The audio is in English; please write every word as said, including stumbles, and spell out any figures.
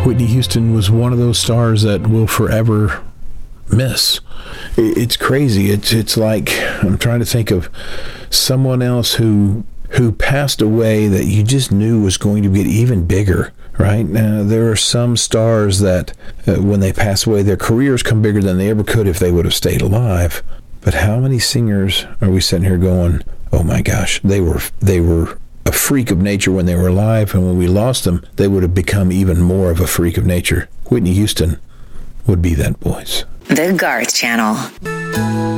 Whitney Houston was one of those stars that we'll forever miss. It's crazy. It's it's like, I'm trying to think of someone else who who passed away that you just knew was going to get even bigger, right? Now, there are some stars that uh, when they pass away, their careers come bigger than they ever could if they would have stayed alive. But how many singers are we sitting here going, oh my gosh, they were they were a freak of nature when they were alive, and when we lost them, they would have become even more of a freak of nature. Whitney Houston would be that voice. The Garth Channel.